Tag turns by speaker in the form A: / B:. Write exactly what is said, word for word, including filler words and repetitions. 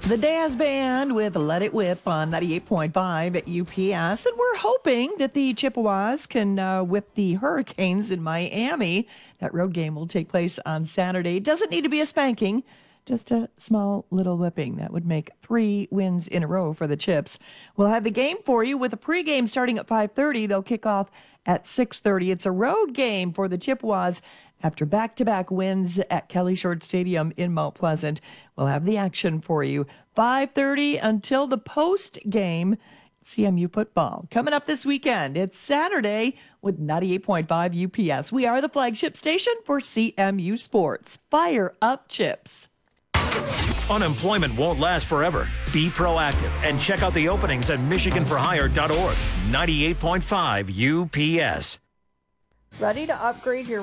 A: The Daz Band with Let It Whip on ninety-eight point five at U P S. And we're hoping that the Chippewas can uh, whip the Hurricanes in Miami. That road game will take place on Saturday. It doesn't need to be a spanking, just a small little whipping. That would make three wins in a row for the Chips. We'll have the game for you with a pregame starting at five thirty. They'll kick off at six thirty. It's a road game for the Chippewas after back-to-back wins at Kelly Short Stadium in Mount Pleasant. We'll have the action for you. five thirty until the post-game C M U football. Coming up this weekend, it's Saturday with ninety-eight point five U P S. We are the flagship station for C M U Sports. Fire up, Chips.
B: Unemployment won't last forever. Be proactive and check out the openings at michigan for hire dot org. ninety-eight point five U P S.
C: Ready to upgrade your